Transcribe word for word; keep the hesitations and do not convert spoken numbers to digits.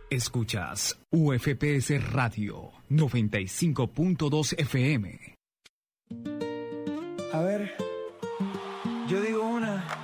Escuchas U F P S Radio noventa y cinco punto dos F M. A ver, yo digo una,